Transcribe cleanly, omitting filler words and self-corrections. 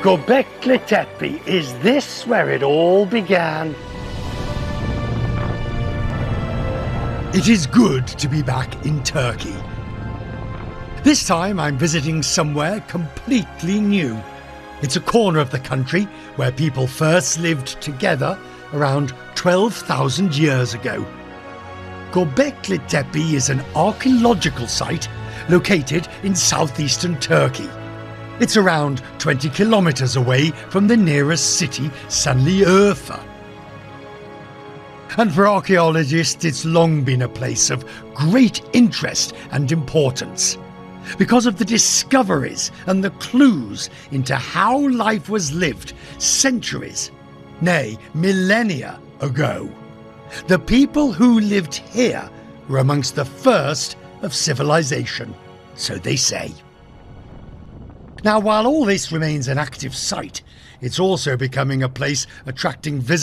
Göbekli Tepe, is this where it all began? It is good to be back in Turkey. This time I'm visiting somewhere completely new. It's a corner of the country where people first lived together around 12,000 years ago. Göbekli Tepe is an archaeological site located in southeastern Turkey. It's around 20 kilometers away from the nearest city, Şanlıurfa. And for archaeologists, it's long been a place of great interest and importance, because of the discoveries and the clues into how life was lived centuries, nay, millennia ago. The people who lived here were amongst the first of civilization, so they say. Now, while all this remains an active site, it's also becoming a place attracting visitors